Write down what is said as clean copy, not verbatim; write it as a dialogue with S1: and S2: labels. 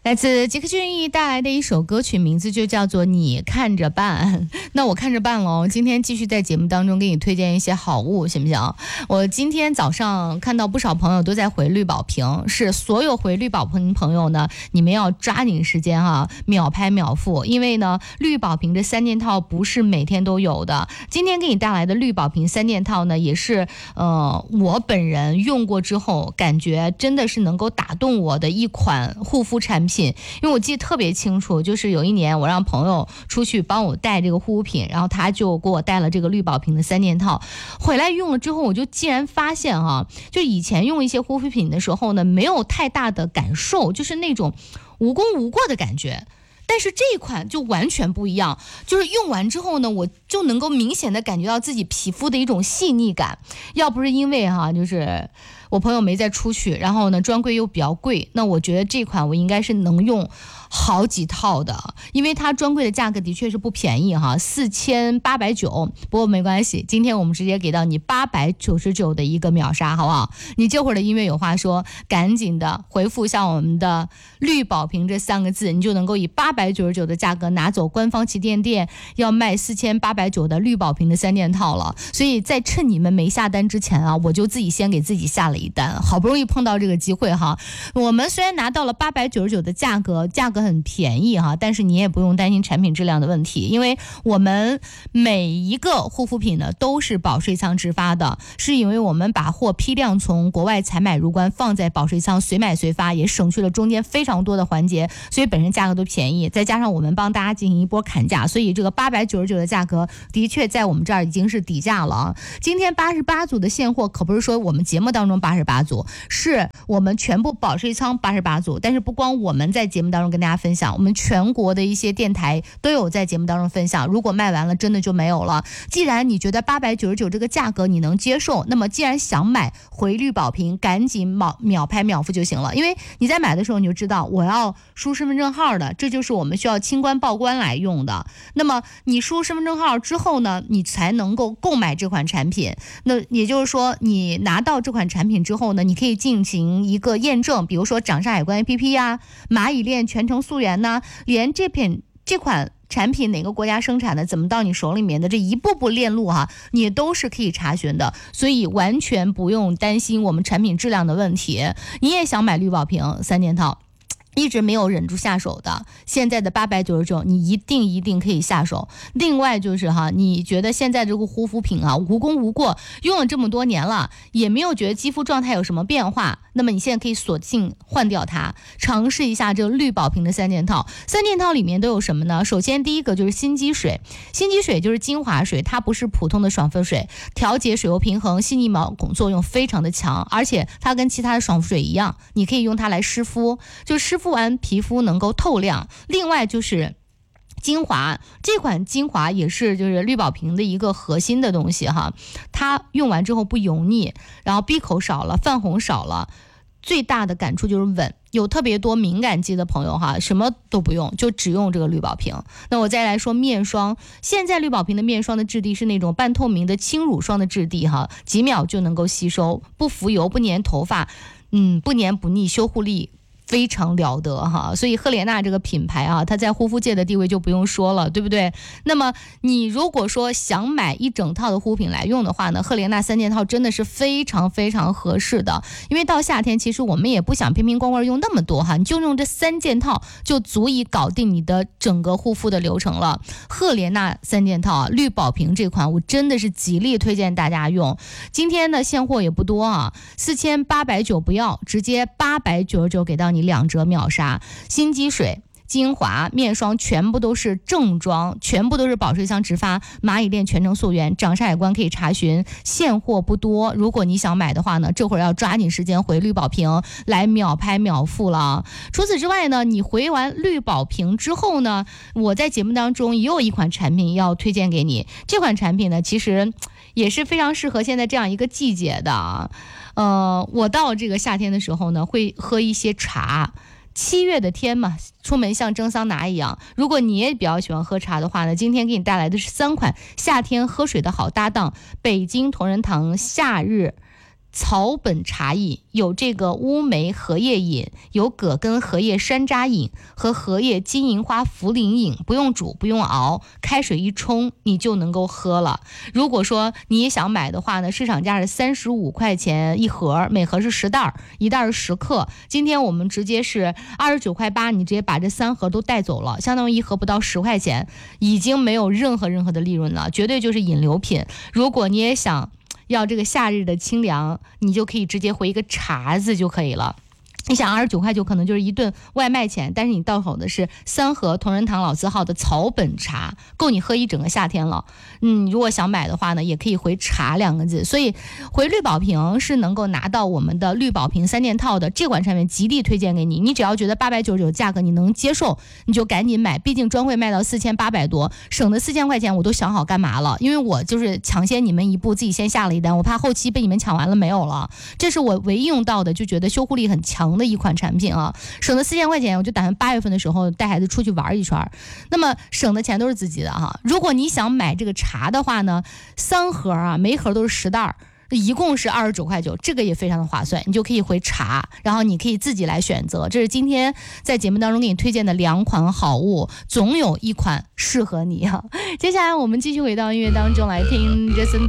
S1: 来自杰克隽逸带来的一首歌曲，名字就叫做你看着办。那我看着办喽，今天继续在节目当中给你推荐一些好物，行不行？我今天早上看到不少朋友都在回绿宝瓶，是所有回绿宝瓶朋友呢，你们要抓紧时间秒拍秒付，因为呢绿宝瓶这3件套不是每天都有的。今天给你带来的绿宝瓶3件套呢，也是我本人用过之后感觉真的是能够打动我的一款护肤产品。因为我记得特别清楚，就是有一年我让朋友出去帮我带这个护肤品，然后他就给我带了这个绿宝瓶的3件套，回来用了之后，我就竟然发现就以前用一些护肤品的时候呢，没有太大的感受，就是那种无功无过的感觉。但是这一款就完全不一样，就是用完之后呢，我就能够明显的感觉到自己皮肤的一种细腻感。要不是因为就是我朋友没再出去，然后呢专柜又比较贵，那我觉得这款我应该是能用好几套的，因为它专柜的价格的确是不便宜4890，不过没关系，今天我们直接给到你899的一个秒杀，好不好？你这会儿的音乐有话说，赶紧的回复像我们的绿宝瓶这3个字，你就能够以899的价格拿走官方旗舰店要卖4890的绿宝瓶的3件套了。所以在趁你们没下单之前我就自己先给自己下了一单，好不容易碰到这个机会我们虽然拿到了899的价格很便宜但是你也不用担心产品质量的问题，因为我们每一个护肤品呢都是保税仓直发的，是因为我们把货批量从国外采买入关，放在保税仓随买随发，也省去了中间非常多的环节，所以本身价格都便宜，再加上我们帮大家进行一波砍价，所以这个899的价格的确在我们这儿已经是底价了今天88组的现货可不是说我们节目当中88组，是我们全部保税仓88组，但是不光我们在节目当中跟大家分享，我们全国的一些电台都有在节目当中分享，如果卖完了真的就没有了。既然你觉得899这个价格你能接受，那么既然想买回绿宝瓶，赶紧秒拍秒付就行了，因为你在买的时候你就知道我要输身份证号的，这就是我们需要清关报关来用的。那么你输身份证号之后呢，你才能够购买这款产品，那也就是说你拿到这款产品之后呢，你可以进行一个验证，比如说掌上海关 APP 蚂蚁链全程溯源连这款产品哪个国家生产的，怎么到你手里面的这一步步链路你都是可以查询的，所以完全不用担心我们产品质量的问题。你也想买绿宝瓶3件套，一直没有忍住下手的，现在的899你一定可以下手。另外就是你觉得现在这个护肤品无功无过，用了这么多年了，也没有觉得肌肤状态有什么变化，那么你现在可以索性换掉它，尝试一下这个绿宝瓶的3件套。3件套里面都有什么呢？首先第一个就是心肌水，心肌水就是精华水，它不是普通的爽肤水，调节水油平衡，细腻毛孔作用非常的强，而且它跟其他的爽肤水一样，你可以用它来湿敷，就湿敷完皮肤能够透亮。另外就是精华，这款精华也是就是绿宝瓶的一个核心的东西它用完之后不油腻，然后闭口少了，泛红少了，最大的感触就是稳。有特别多敏感肌的朋友什么都不用，就只用这个绿宝瓶。那我再来说面霜，现在绿宝瓶的面霜的质地是那种半透明的轻乳霜的质地几秒就能够吸收，不浮油，不粘头发，不粘不腻，修护力非常了得所以赫莲娜这个品牌它在护肤界的地位就不用说了，对不对？那么你如果说想买一整套的护肤品来用的话呢，赫莲娜3件套真的是非常非常合适的，因为到夏天其实我们也不想瓶瓶罐罐用那么多你就用这3件套就足以搞定你的整个护肤的流程了。赫莲娜3件套绿宝瓶这款我真的是极力推荐大家用，今天的现货也不多4890不要，直接899给到你2折秒杀。心肌水、精华、面霜全部都是正装，全部都是保税仓直发，蚂蚁链全程溯源，掌上海关可以查询，现货不多，如果你想买的话呢，这会儿要抓紧时间回绿宝瓶来秒拍秒付了。除此之外呢，你回完绿宝瓶之后呢，我在节目当中也有一款产品要推荐给你，这款产品呢其实也是非常适合现在这样一个季节的我到这个夏天的时候呢会喝一些茶，7月的天嘛，出门像蒸桑拿一样。如果你也比较喜欢喝茶的话呢，今天给你带来的是3款夏天喝水的好搭档，北京同仁堂夏日草本茶饮，有这个乌梅荷叶饮，有葛根荷叶山楂饮和荷叶金银花茯苓饮，不用煮不用熬，开水一冲你就能够喝了。如果说你也想买的话呢，市场价是35块钱一盒，每盒是10袋，一袋是10克。今天我们直接是29块8，你直接把这3盒都带走了，相当于一盒不到10块钱，已经没有任何的利润了，绝对就是引流品。如果你也想要这个夏日的清凉，你就可以直接回一个茶字就可以了。你想29块9可能就是一顿外卖钱，但是你到手的是3盒同仁堂老字号的草本茶，够你喝一整个夏天了。如果想买的话呢，也可以回茶2个字，所以回绿宝瓶是能够拿到我们的绿宝瓶3件套的，这款产品极力推荐给你。你只要觉得899价格你能接受，你就赶紧买，毕竟专柜卖到4800多，省的4000块钱我都想好干嘛了，因为我就是抢先你们一步，自己先下了一单，我怕后期被你们抢完了没有了，这是我唯一用到的，就觉得修护力很强的一款产品啊，省的4000块钱，我就打算8月份的时候带孩子出去玩一圈，那么省的钱都是自己的哈。如果你想买这个茶的话呢，3盒啊，每盒都是10袋，一共是29块9，这个也非常的划算，你就可以回茶，然后你可以自己来选择。这是今天在节目当中给你推荐的2款好物，总有一款适合你啊。接下来我们继续回到音乐当中来听 Jason